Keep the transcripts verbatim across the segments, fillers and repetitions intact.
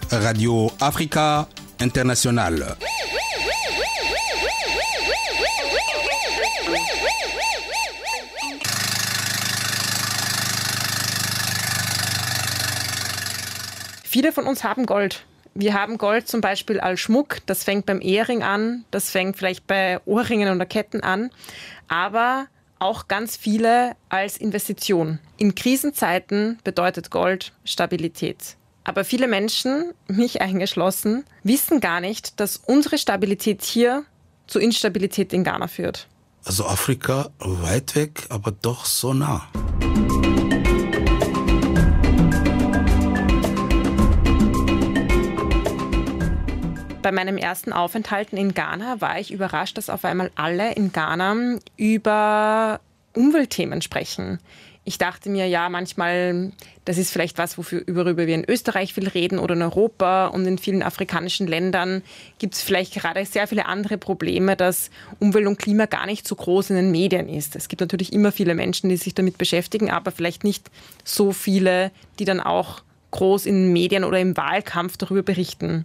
Radio Africa International. Viele von uns haben Gold. Wir haben Gold zum Beispiel als Schmuck. Das fängt beim Ehering an, das fängt vielleicht bei Ohrringen oder Ketten an. Aber auch ganz viele als Investition. In Krisenzeiten bedeutet Gold Stabilität. Aber viele Menschen, mich eingeschlossen, wissen gar nicht, dass unsere Stabilität hier zu Instabilität in Ghana führt. Also Afrika weit weg, aber doch so nah. Bei meinem ersten Aufenthalten in Ghana war ich überrascht, dass auf einmal alle in Ghana über Umweltthemen sprechen. Ich dachte mir, ja, manchmal, das ist vielleicht was, wofür, worüber wir in Österreich viel reden oder in Europa, und in vielen afrikanischen Ländern gibt es vielleicht gerade sehr viele andere Probleme, dass Umwelt und Klima gar nicht so groß in den Medien ist. Es gibt natürlich immer viele Menschen, die sich damit beschäftigen, aber vielleicht nicht so viele, die dann auch groß in den Medien oder im Wahlkampf darüber berichten.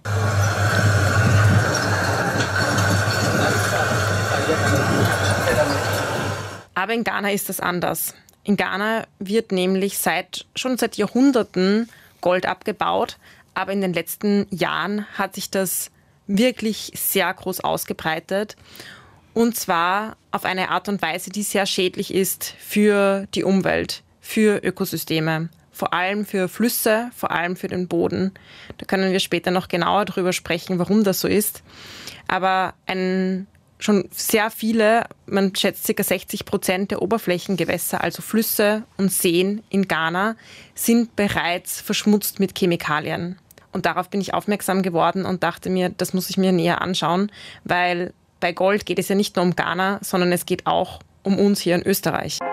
Aber in Ghana ist das anders. In Ghana wird nämlich seit, schon seit Jahrhunderten Gold abgebaut, aber in den letzten Jahren hat sich das wirklich sehr groß ausgebreitet, und zwar auf eine Art und Weise, die sehr schädlich ist für die Umwelt, für Ökosysteme, vor allem für Flüsse, vor allem für den Boden. Da können wir später noch genauer darüber sprechen, warum das so ist. Aber ein Schon sehr viele, man schätzt ca. sechzig Prozent der Oberflächengewässer, also Flüsse und Seen in Ghana, sind bereits verschmutzt mit Chemikalien. Und darauf bin ich aufmerksam geworden und dachte mir, das muss ich mir näher anschauen, weil bei Gold geht es ja nicht nur um Ghana, sondern es geht auch um uns hier in Österreich.